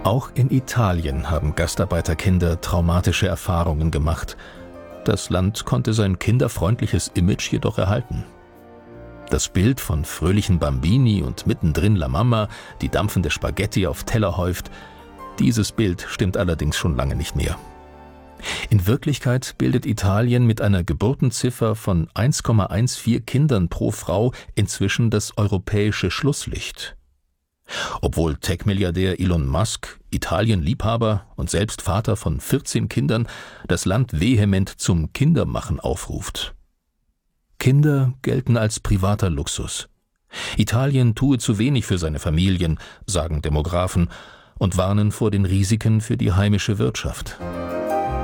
Auch in Italien haben Gastarbeiterkinder traumatische Erfahrungen gemacht. Das Land konnte sein kinderfreundliches Image jedoch erhalten. Das Bild von fröhlichen Bambini und mittendrin la Mama, die dampfende Spaghetti auf Teller häuft, dieses Bild stimmt allerdings schon lange nicht mehr. In Wirklichkeit bildet Italien mit einer Geburtenziffer von 1,14 Kindern pro Frau inzwischen das europäische Schlusslicht. Obwohl Tech-Milliardär Elon Musk, Italien-Liebhaber und selbst Vater von 14 Kindern, das Land vehement zum Kindermachen aufruft. Kinder gelten als privater Luxus. Italien tue zu wenig für seine Familien, sagen Demografen, und warnen vor den Risiken für die heimische Wirtschaft.